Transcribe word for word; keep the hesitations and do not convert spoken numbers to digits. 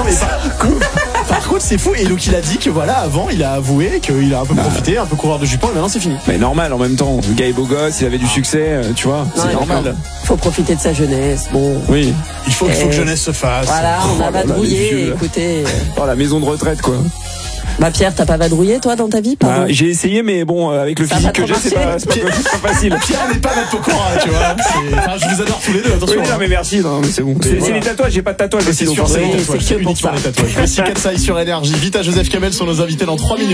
mais par, par contre, c'est fou. Et donc, il a dit que voilà, avant, il a avoué qu'il a un peu profité, un peu coureur de jupons, et maintenant, c'est fini. Mais normal en même temps. Le gars est beau gosse, il avait du succès, tu vois. C'est Ouais, normal. d'accord. Faut profiter de sa jeunesse. Bon. Oui. Il faut, il faut Et que jeunesse se fasse. Voilà, on a Oh là là, les vadrouillé. vieux. Écoutez. Oh, la maison de retraite, quoi. Bah Pierre, t'as pas vadrouillé toi dans ta vie? Pardon. Ah, j'ai essayé, mais bon, euh, avec le Ça physique va que trop j'ai, c'est marcher. pas, c'est pas, c'est pas facile. Pierre n'est pas notre Pokora, tu vois. C'est- Enfin, je vous adore tous les deux, attention. Oui, non, hein. mais merci, non, mais c'est bon. C'est voilà. c'est les tatouages, j'ai pas de tatouage C'est aussi, donc sûr, c'est forcément. les Oui, tatouages, c'est c'est que pour uniquement ça. les tatouages. Voici Katsai sur Énergie. Vita Joseph Kamel sont nos invités dans trois minutes.